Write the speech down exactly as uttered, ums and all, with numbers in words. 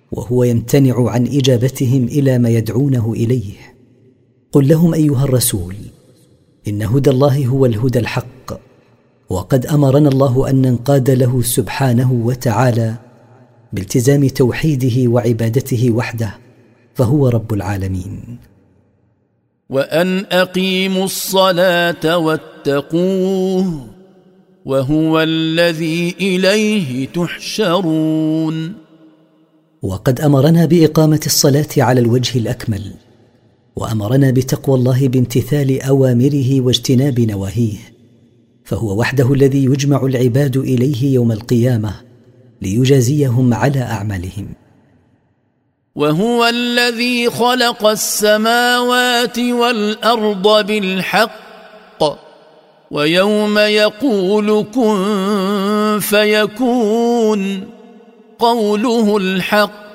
وهو يمتنع عن إجابتهم إلى ما يدعونه إليه. قل لهم أيها الرسول: إن هدى الله هو الهدى الحق، وقد أمرنا الله أن ننقاد له سبحانه وتعالى بالتزام توحيده وعبادته وحده، فهو رب العالمين. وأن أقيموا الصلاة واتقوه وهو الذي إليه تحشرون. وقد أمرنا بإقامة الصلاة على الوجه الأكمل، وأمرنا بتقوى الله بامتثال أوامره واجتناب نواهيه، فهو وحده الذي يجمع العباد إليه يوم القيامة ليجازيهم على أعمالهم. وهو الذي خلق السماوات والأرض بالحق، ويوم يقول كن فيكون قوله الحق،